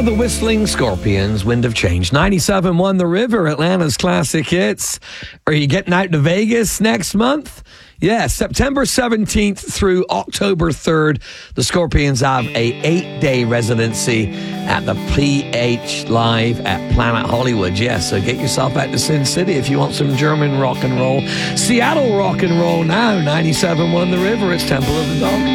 the Whistling Scorpions, Wind of Change. 97.1 The River, Atlanta's classic hits. Are you getting out to Vegas next month? Yeah, September 17th through October 3rd, the Scorpions have a 8-day residency at the PH Live at Planet Hollywood. Yes, so get yourself out to Sin City if you want some German rock and roll. Seattle rock and roll now, 97.1 The River. It's Temple of the Dog.